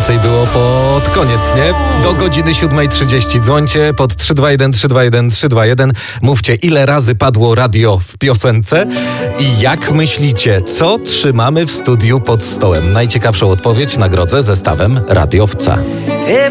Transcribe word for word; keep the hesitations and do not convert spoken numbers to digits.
Więcej było pod koniec, nie? Do godziny siódma trzydzieści dzwońcie pod trzy dwa jeden trzy dwa jeden trzy dwa jeden. Mówcie, ile razy padło radio w piosence i jak myślicie, co trzymamy w studiu pod stołem? Najciekawszą odpowiedź nagrodzę zestawem radiowca.